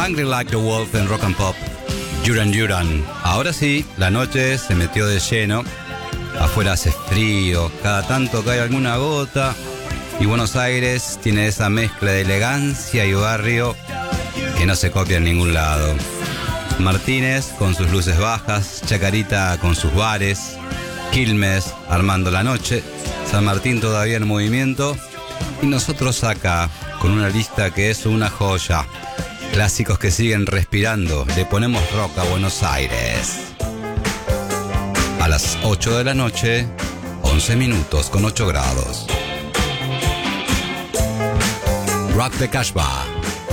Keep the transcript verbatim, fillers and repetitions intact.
Hungry Like the Wolf en Rock and Pop. Duran Duran. Ahora sí, la noche se metió de lleno. Afuera hace frío, cada tanto cae alguna gota. Y Buenos Aires tiene esa mezcla de elegancia y barrio que no se copia en ningún lado. Martínez con sus luces bajas, Chacarita con sus bares, Quilmes armando la noche, San Martín todavía en movimiento y nosotros acá con una lista que es una joya. Clásicos que siguen respirando. Le ponemos rock a Buenos Aires. A las ocho de la noche, once minutos con ocho grados. Rock de Casbah.